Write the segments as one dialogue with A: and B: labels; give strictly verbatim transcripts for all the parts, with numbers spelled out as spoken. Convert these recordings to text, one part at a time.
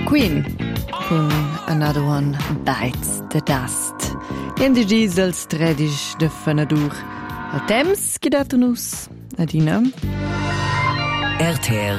A: Queen con Another One Bites the Dust. In die Diesels tredisch de Fanadur. Al temps che dato nus. Adina.
B: R T L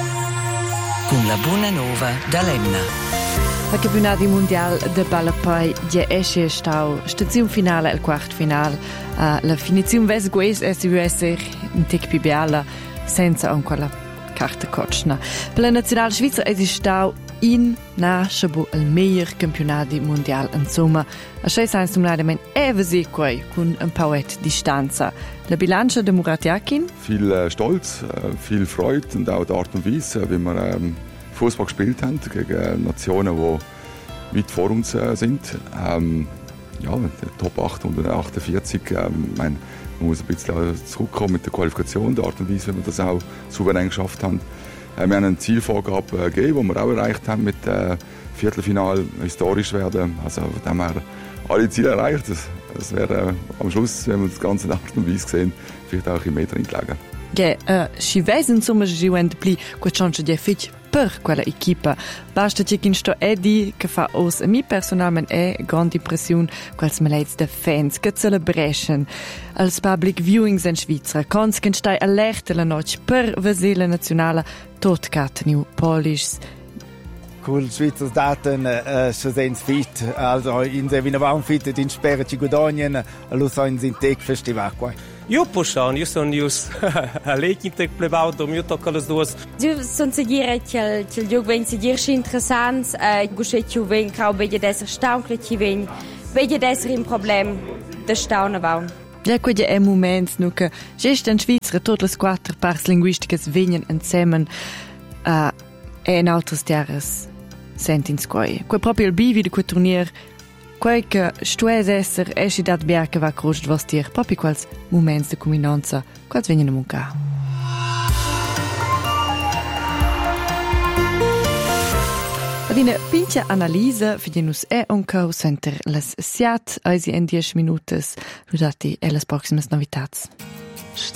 B: con la buona nova da Lemna.
A: La campionati mondial de Balapai già esce stau stazione finale al quart final. Uh, la finizione ves gues es u esser in tic pi beala senza ancora carta cochna. Per la nazionale Svizra es stau in nascebo il meilleur campionati mondial insomma. A sei sans numnadamen evasi quei con un pauet distanza. La bilancia de Murat Yakin?
C: Viel äh, Stolz, äh, viel Freude und auch die Art und Weise, wie wir ähm, Fußball gespielt haben gegen Nationen, die weit vor uns äh, sind. Ähm, ja, der Top achthundertachtundvierzig, ähm, mein, man muss ein bisschen zurückkommen mit der Qualifikation, der Art und Weise, wie wir das auch souverän geschafft haben. Äh, wir haben eine Zielvorgabe äh, gegeben, die wir auch erreicht haben mit äh, Viertelfinal historisch werden. Also von dem her alle Ziele erreicht. Das, das wäre äh, am Schluss, wenn wir das ganze Art und Weise sehen, vielleicht auch ein Meter drin.
A: Ja, uh, si vez insomma giuent pli quel chance di fitch per quella equipa. Basta che kin sto edi che fa os a mi personalmente è grande impressione quals me leits de fans che celebration als public viewings in Svizzera cons che stai alerte la noche per vesela nazionale tot cat new polish.
D: Cool Schweizer Daten äh, schon sind fit, also in der Wiener Baum fit in Sperre ci guadagnen allo so in Sintec Festival qua.
E: Io posso, io sono news a lekin tek plebau do mio tocca las duas.
F: Io son se dire che che il gioco ven se dire interessant, eh guschetju ven kau beje desser stauncle ci ven. Beje desser im problem de staune baum.
A: Ja, quei è moments nu che gest in Svizzera tot las quattro parts linguisticas vegnan insieme a uh, in altres terras sentin squai. Quei proprio il bivi di quel turnier. Quei che stues esser esci dat bia che va crost vostir proprio quals moments de combinanza quals vengono munca. Ad una pincha analisa fidenus è un caus enter las siat eisi en dieci minutos. Ludati e las proximas novitats.